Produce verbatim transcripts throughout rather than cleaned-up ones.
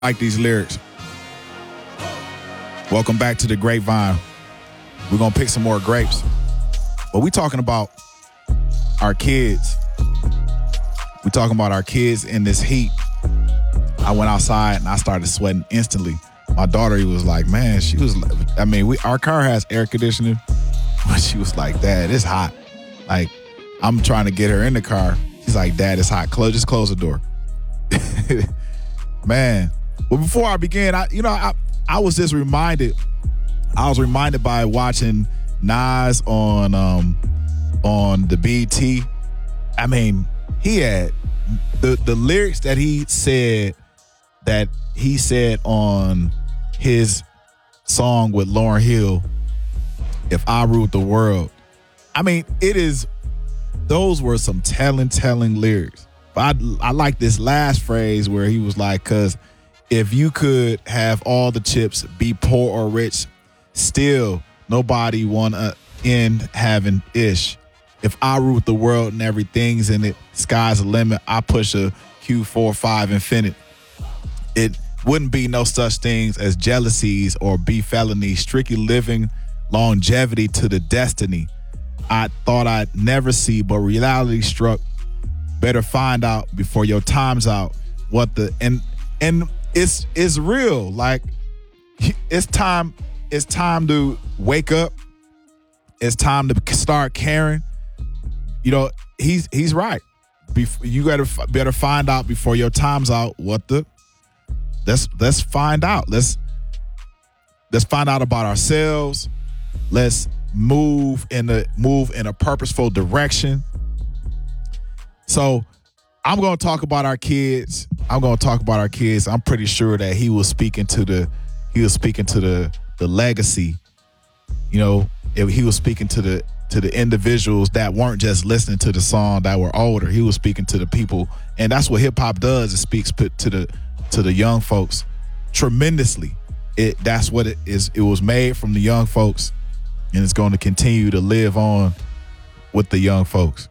Like these lyrics. Welcome back to the Grapevine. We're going to pick some more grapes. But we talking about our kids. We talking about our kids in this heat. I went outside and I started sweating instantly. My daughter was like, man, she was, I mean, we our car has air conditioning. But she was like, Dad, it's hot. Like, I'm trying to get her in the car. She's like, Dad, it's hot. Close, just close the door. Man. Well, before I began, I, you know, I, I was just reminded, I was reminded by watching Nas on um, on the B E T. I mean, he had the the lyrics that he said that he said on his song with Lauryn Hill, "If I Ruled the World." I mean, it is, those were some telling, telling lyrics. But I, I like this last phrase where he was like, "Cause if you could have all the chips, be poor or rich, still nobody wanna end having ish. If I ruled the world and everything's in it, sky's the limit. I push a Q forty-five infinite. It wouldn't be no such things as jealousies or be felonies. Strictly living longevity to the destiny I thought I'd never see, but reality struck. Better find out before your time's out what the and and." It's it's real. Like, it's time. It's time to wake up. It's time to start caring. You know, he's he's right. Bef- you gotta better find out before your time's out. What the? Let's let's find out. Let's let's find out about ourselves. Let's move in a move in a purposeful direction. So, I'm going to talk about our kids. I'm going to talk about our kids. I'm pretty sure that he was speaking to the, he was speaking to the the legacy. You know, if he was speaking to the to the individuals that weren't just listening to the song, that were older. He was speaking to the people, and that's what hip hop does. It speaks to the to the young folks tremendously. It that's what it is. It was made from the young folks, and it's going to continue to live on with the young folks.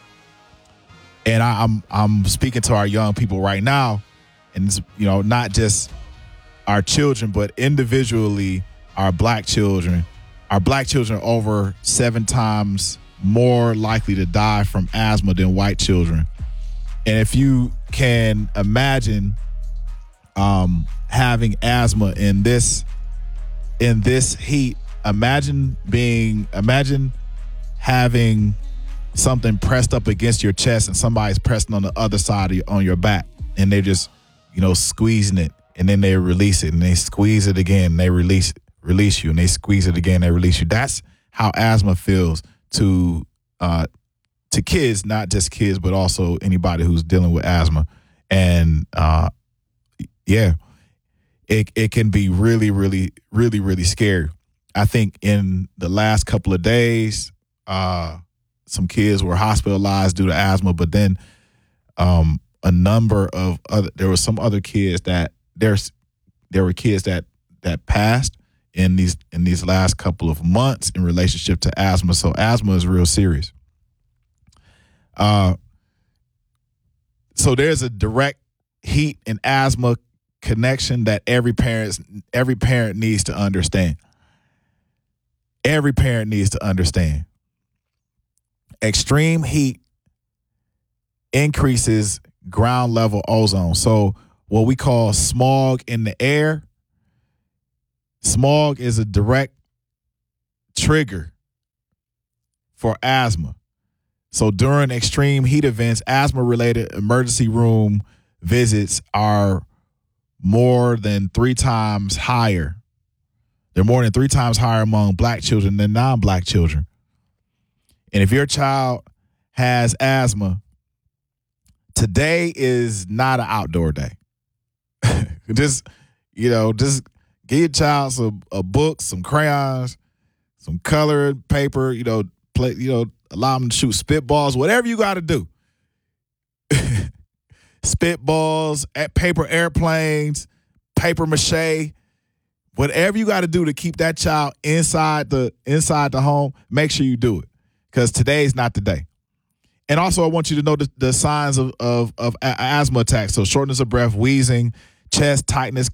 And I, I'm I'm speaking to our young people right now, and it's, you know, not just our children, but individually our black children. Our black children are over seven times more likely to die from asthma than white children. And if you can imagine um, having asthma in this in this heat, imagine being imagine having something pressed up against your chest and somebody's pressing on the other side of your, on your back, and they're just, you know, squeezing it, and then they release it, and they squeeze it again, and they release release you, and they squeeze it again, and they release you. That's how asthma feels to uh, to kids, not just kids, but also anybody who's dealing with asthma. And uh, yeah, it it can be really, really, really, really scary. I think in the last couple of days, uh, some kids were hospitalized due to asthma, but then um, a number of other, there were some other kids that there's, there were kids that, that passed in these, in these last couple of months in relationship to asthma. So asthma is real serious. Uh, so there's a direct heat and asthma connection that every parent, every parent needs to understand. Every parent needs to understand. Extreme heat increases ground level ozone. So what we call smog in the air, smog is a direct trigger for asthma. So during extreme heat events, asthma-related emergency room visits are more than three times higher. They're more than three times higher among black children than non-black children. And if your child has asthma, today is not an outdoor day. Just, you know, just give your child some a book, some crayons, some colored paper, you know, play, you know, allow them to shoot spitballs, whatever you got to do. Spitballs, paper airplanes, paper mache, whatever you got to do to keep that child inside the inside the home, make sure you do it. Because today is not the day. And also, I want you to know the, the signs of, of, of asthma attacks. So shortness of breath, wheezing, chest tightness